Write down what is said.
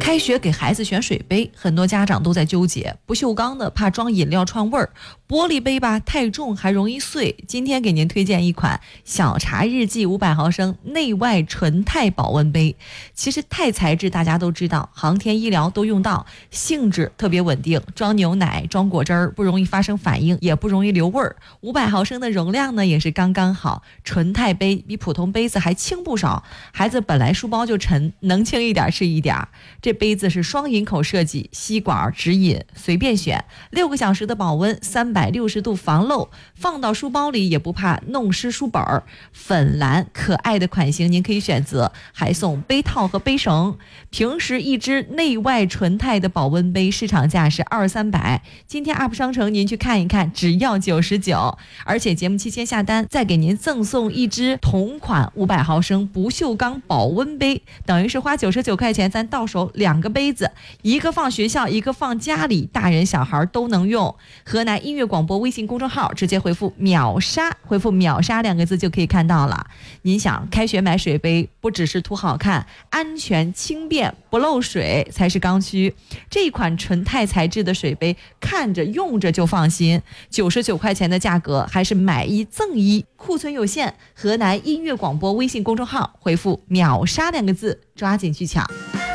开学给孩子选水杯，很多家长都在纠结，不锈钢的怕装饮料串味儿，玻璃杯吧太重还容易碎。今天给您推荐一款小茶日记500毫升内外纯钛保温杯。其实钛材质大家都知道，航天医疗都用到，性质特别稳定，装牛奶装果汁儿不容易发生反应，也不容易留味儿。500毫升的容量呢也是刚刚好，纯钛杯比普通杯子还轻不少，孩子本来书包就沉，能轻一点是一点。这杯子是双饮口设计，吸管直饮随便选，6个小时的保温，360度防漏，放到书包里也不怕弄湿书本。粉蓝可爱的款型您可以选择，还送杯套和杯绳。平时一支内外纯钛的保温杯市场价是200-300，今天 UP 商城您去看一看，只要99，而且节目期间下单再给您赠送一支同款500毫升不锈钢保温杯，等于是花99块钱咱到手2个杯子，一个放学校，一个放家里，大人小孩都能用。河南音乐广播微信公众号直接回复秒杀，回复秒杀2个字就可以看到了。您想开学买水杯不只是图好看，安全轻便不漏水才是刚需。这款纯钛材质的水杯看着用着就放心，99块钱的价格还是买一赠一，库存有限。河南音乐广播微信公众号回复秒杀2个字，抓紧去抢。